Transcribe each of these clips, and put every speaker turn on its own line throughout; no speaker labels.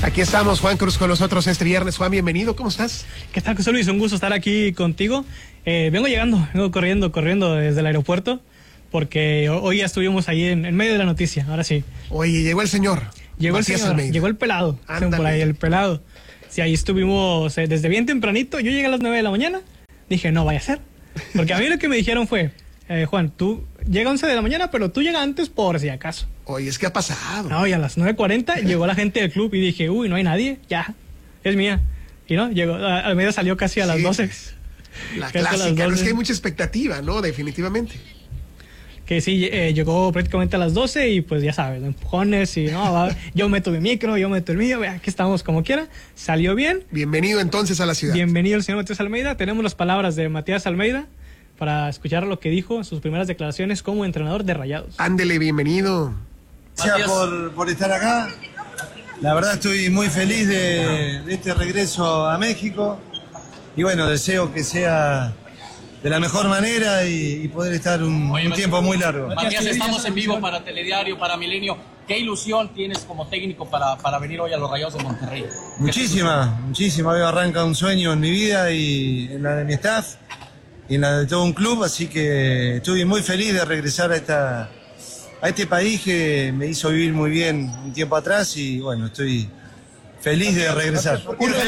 Aquí estamos, Juan Cruz, con nosotros este viernes. Juan, bienvenido, ¿cómo estás?
¿Qué tal, José Luis? Un gusto estar aquí contigo. Vengo corriendo desde el aeropuerto, porque hoy ya estuvimos ahí en medio de la noticia, ahora sí.
Oye, llegó el señor.
Llegó el señor, llegó el pelado. Por ahí, el pelado. Sí, ahí estuvimos desde bien tempranito. Yo llegué a las 9 de la mañana. Dije, no vaya a ser. Porque a mí lo que me dijeron fue, Juan, tú llega a 11 de la mañana, pero tú llega antes por si acaso.
Oye, es que ha pasado.
No, y a las 9:40 llegó la gente del club y dije, uy, no hay nadie, ya, es mía. Y no, llegó, al medio salió casi a las 12.
La clásica, es que hay mucha expectativa, ¿no? Definitivamente.
Que sí, llegó prácticamente a las 12 y pues ya sabes, empujones y no, yo meto mi micro, yo meto el mío, aquí estamos como quiera, salió bien.
Bienvenido entonces a la ciudad.
Bienvenido el señor Matías Almeida, tenemos las palabras de Matías Almeida para escuchar lo que dijo en sus primeras declaraciones como entrenador de Rayados.
Ándele, bienvenido.
Gracias por estar acá. La verdad estoy muy feliz de este regreso a México y bueno, deseo que sea de la mejor manera y poder estar un tiempo muy largo.
Matías, estamos en vivo para Telediario, para Milenio. ¿Qué ilusión tienes como técnico para venir hoy a los Rayados de Monterrey?
Muchísima. Hoy arranca un sueño en mi vida y en la de mi staff y en la de todo un club, así que estoy muy feliz de regresar a este país que me hizo vivir muy bien un tiempo atrás y bueno, estoy feliz de regresar.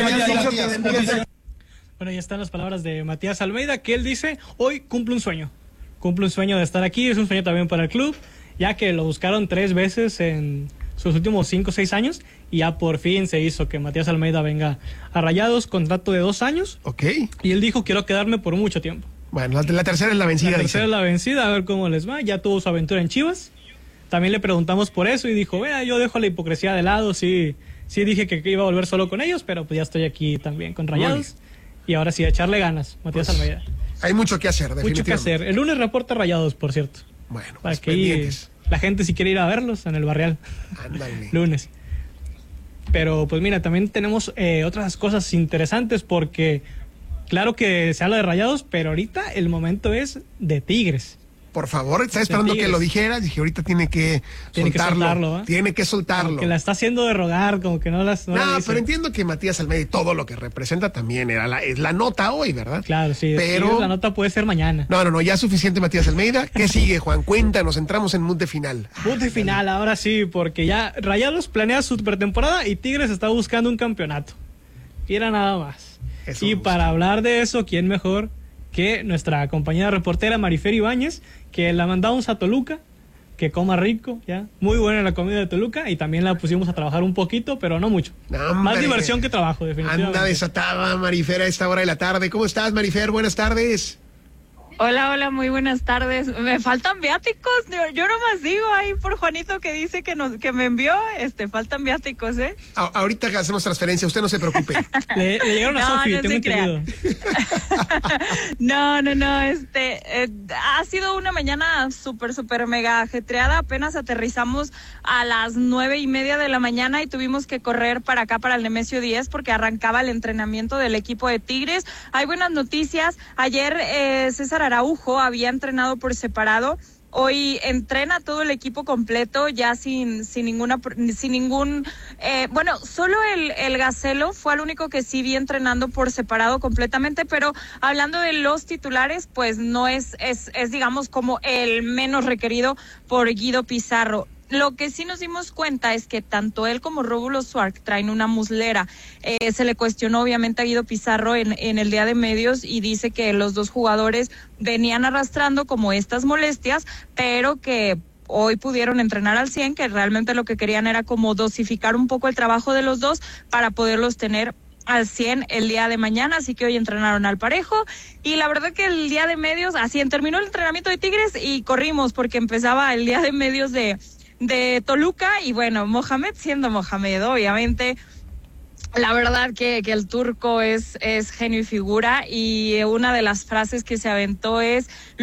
Bueno, ya están las palabras de Matías Almeida, que él dice, hoy cumple un sueño de estar aquí, es un sueño también para el club, ya que lo buscaron 3 veces en sus últimos 5 o 6 años, y ya por fin se hizo que Matías Almeida venga a Rayados, contrato de 2 años.
Ok.
Y él dijo, quiero quedarme por mucho tiempo.
Bueno, la tercera es la vencida.
La tercera es la vencida, a ver cómo les va, ya tuvo su aventura en Chivas. También le preguntamos por eso y dijo, vea, yo dejo la hipocresía de lado, sí dije que iba a volver solo con ellos, pero pues ya estoy aquí también con Rayados. Y ahora sí, a echarle ganas, Matías Almeida.
Hay mucho que hacer, definitivamente.
Mucho que hacer. El lunes reporta Rayados, por cierto.
Bueno,
para que la gente si quiere ir a verlos en el Barrial.
Ándale.
Lunes. Pero pues mira, también tenemos otras cosas interesantes porque claro que se habla de Rayados, pero ahorita el momento es de Tigres.
Por favor, estaba esperando que lo dijeras. Dije, ahorita tiene que soltarlo. Tiene que soltarlo.
Como que la está haciendo de rogar, como que no las...
No, pero entiendo que Matías Almeida y todo lo que representa también es la nota hoy, ¿verdad?
Claro, sí.
Pero
la nota puede ser mañana.
No, ya es suficiente Matías Almeida. ¿Qué sigue, Juan? Cuéntanos, entramos en mood de final.
Mood de final, ahora sí, porque ya Rayados planea su pretemporada y Tigres está buscando un campeonato. Y era nada más. Y para hablar de eso, ¿quién mejor que nuestra compañera reportera Marifer Ibáñez, que la mandamos a Toluca, que coma rico, ya, muy buena la comida de Toluca, y también la pusimos a trabajar un poquito, pero no mucho. Más diversión que trabajo, definitivamente.
Anda desatada Marifer a esta hora de la tarde. ¿Cómo estás, Marifer? Buenas tardes.
Hola, muy buenas tardes. Me faltan viáticos, yo nomás digo ahí por Juanito que dice que me envió, faltan viáticos, ¿eh?
Ahorita hacemos transferencia, usted no se preocupe.
le llegaron a Sofi, tengo entendido.
No, ha sido una mañana súper mega ajetreada, apenas aterrizamos a las 9:30 de la mañana y tuvimos que correr para acá, para el Nemesio 10, porque arrancaba el entrenamiento del equipo de Tigres. Hay buenas noticias, ayer César Araujo había entrenado por separado. Hoy entrena todo el equipo completo, ya sin ningún, solo el Gacelo fue el único que sí vi entrenando por separado completamente, pero hablando de los titulares, pues no es digamos como el menos requerido por Guido Pizarro. Lo que sí nos dimos cuenta es que tanto él como Rómulo Suárez traen una muslera. Se le cuestionó obviamente a Guido Pizarro en el día de medios y dice que los dos jugadores venían arrastrando como estas molestias, pero que hoy pudieron entrenar al 100, que realmente lo que querían era como dosificar un poco el trabajo de los dos para poderlos tener al 100 el día de mañana, así que hoy entrenaron al parejo y la verdad que el día de medios, así terminó el entrenamiento de Tigres y corrimos porque empezaba el día de medios de Toluca y bueno, Mohamed siendo Mohamed, obviamente. La verdad que el turco es genio y figura y una de las frases que se aventó es